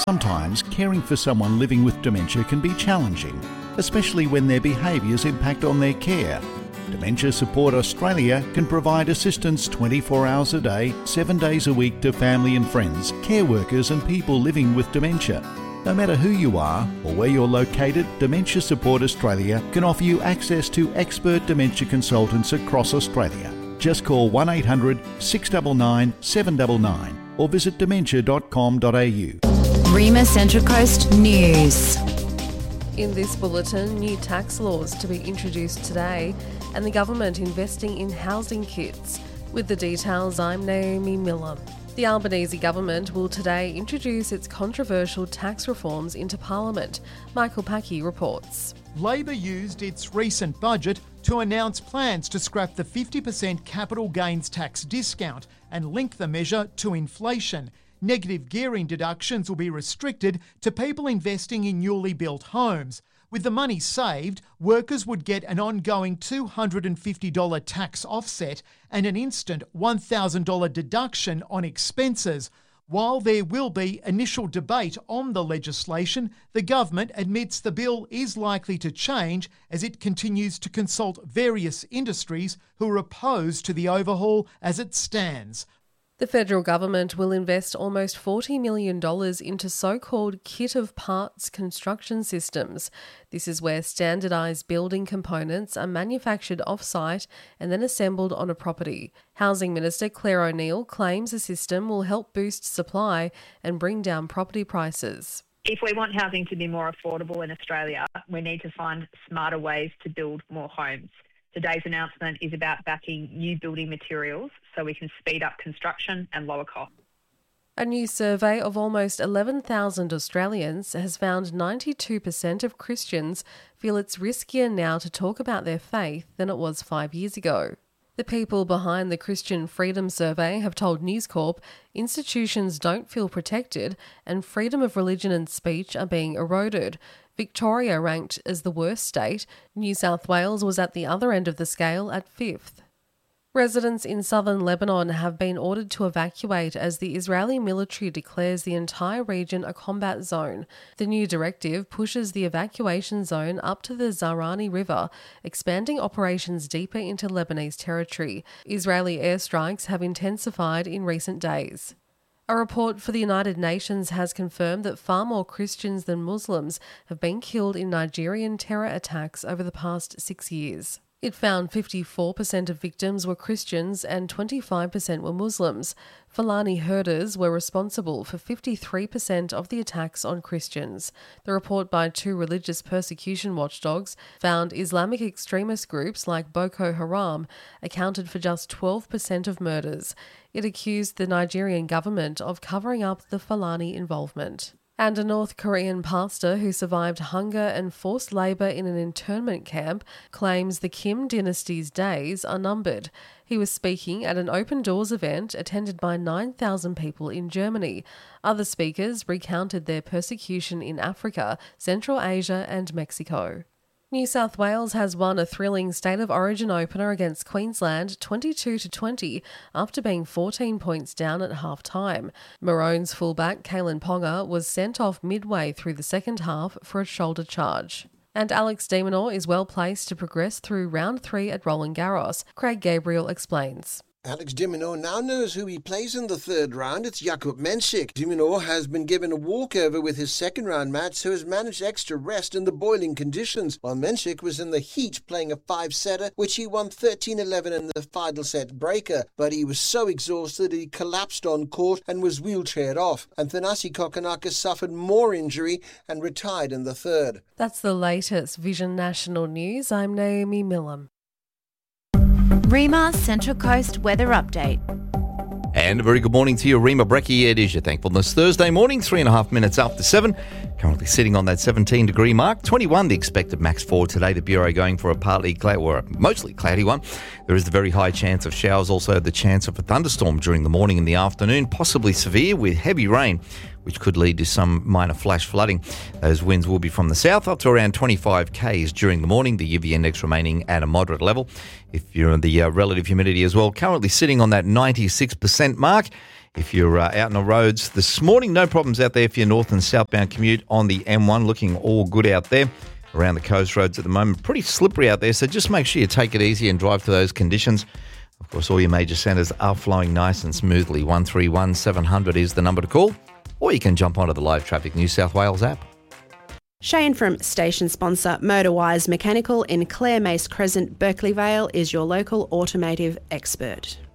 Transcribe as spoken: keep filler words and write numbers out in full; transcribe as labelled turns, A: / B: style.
A: Sometimes caring for someone living with dementia can be challenging, especially when their behaviours impact on their care. Dementia Support Australia can provide assistance twenty-four hours a day, seven days a week to family and friends, care workers and people living with dementia. No matter who you are or where you're located, Dementia Support Australia can offer you access to expert dementia consultants across Australia. Just call one eight hundred six nine nine seven nine nine or visit dementia dot com dot a u.
B: Rima Central Coast News.
C: In this bulletin, new tax laws to be introduced today and the government investing in housing kits. With the details, I'm Naomi Miller. The Albanese government will today introduce its controversial tax reforms into Parliament. Michael Packy reports.
D: Labor used its recent budget to announce plans to scrap the fifty percent capital gains tax discount and link the measure to inflation. Negative gearing deductions will be restricted to people investing in newly built homes. With the money saved, workers would get an ongoing two hundred fifty dollars tax offset and an instant one thousand dollars deduction on expenses. While there will be initial debate on the legislation, the government admits the bill is likely to change as it continues to consult various industries who are opposed to the overhaul as it stands.
C: The federal government will invest almost forty million dollars into so-called kit of parts construction systems. This is where standardised building components are manufactured off-site and then assembled on a property. Housing Minister Claire O'Neil claims the system will help boost supply and bring down property prices.
E: If we want housing to be more affordable in Australia, we need to find smarter ways to build more homes. Today's announcement is about backing new building materials so we can speed up construction and lower costs.
C: A new survey of almost eleven thousand Australians has found ninety-two percent of Christians feel it's riskier now to talk about their faith than it was five years ago. The people behind the Christian Freedom Survey have told News Corp institutions don't feel protected and freedom of religion and speech are being eroded. Victoria ranked as the worst state. New South Wales was at the other end of the scale at fifth. Residents in southern Lebanon have been ordered to evacuate as the Israeli military declares the entire region a combat zone. The new directive pushes the evacuation zone up to the Zahrani River, expanding operations deeper into Lebanese territory. Israeli airstrikes have intensified in recent days. A report for the United Nations has confirmed that far more Christians than Muslims have been killed in Nigerian terror attacks over the past six years. It found fifty-four percent of victims were Christians and twenty-five percent were Muslims. Fulani herders were responsible for fifty-three percent of the attacks on Christians. The report by two religious persecution watchdogs found Islamic extremist groups like Boko Haram accounted for just twelve percent of murders. It accused the Nigerian government of covering up the Fulani involvement. And a North Korean pastor who survived hunger and forced labour in an internment camp claims the Kim dynasty's days are numbered. He was speaking at an open doors event attended by nine thousand people in Germany. Other speakers recounted their persecution in Africa, Central Asia and Mexico. New South Wales has won a thrilling State of Origin opener against Queensland twenty-two to twenty after being fourteen points down at half-time. Maroons fullback Kalen Ponga was sent off midway through the second half for a shoulder charge. And Alex de Minaur is well placed to progress through round three at Roland Garros. Craig Gabriel explains.
F: Alex de Minaur now knows who he plays in the third round. It's Jakub Mensik. De Minaur has been given a walkover with his second round match, so has managed extra rest in the boiling conditions, while Mensik was in the heat playing a five-setter, which he won thirteen eleven in the final set breaker. But he was so exhausted that he collapsed on court and was wheelchaired off. And Thanasi Kokonakis suffered more injury and retired in the third.
C: That's the latest Vision National News. I'm Naomi Millam.
B: Rima Central Coast Weather Update.
G: And a very good morning to you, Rima Brecky. It is your Thankfulness Thursday morning, three and a half minutes after seven. Currently sitting on that seventeen degree mark. twenty-one the expected max for today. The Bureau going for a partly cloud, or a mostly cloudy one. There is the very high chance of showers, also the chance of a thunderstorm during the morning and the afternoon, possibly severe with heavy rain, which could lead to some minor flash flooding. Those winds will be from the south up to around twenty-five kays during the morning, the U V index remaining at a moderate level. If you're in the uh, relative humidity as well, currently sitting on that ninety-six percent mark. If you're uh, out on the roads this morning, no problems out there for your north and southbound commute on the M one. Looking all good out there around the coast roads at the moment. Pretty slippery out there, so just make sure you take it easy and drive to those conditions. Of course, all your major centres are flowing nice and smoothly. one three one seven hundred is the number to call, or you can jump onto the Live Traffic New South Wales app.
H: Shane from station sponsor Motorwise Mechanical in Clare Mace Crescent, Berkeley Vale is your local automotive expert.